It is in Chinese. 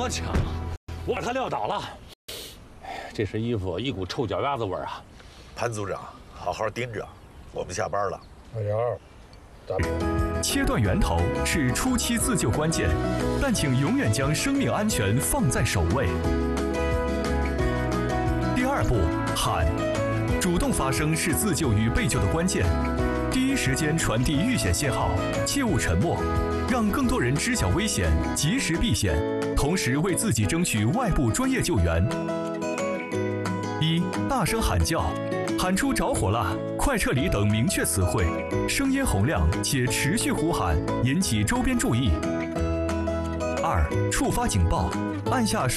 么抢？我把他撂倒了。这身衣服一股臭脚丫子味儿啊！ 潘组长，好好盯着，我们下班了。 老姚， 切断源头是初期自救关键，但请永远将生命安全放在首位。第二步，喊，主动发声是自救与被救的关键。第一时间传递遇险信号，切勿沉默，让更多人知晓危险，及时避险，同时为自己争取外部专业救援。一、大声喊叫，喊出着火了、快撤离等明确词汇，声音洪亮且持续呼喊，引起周边注意。二、触发警报，按下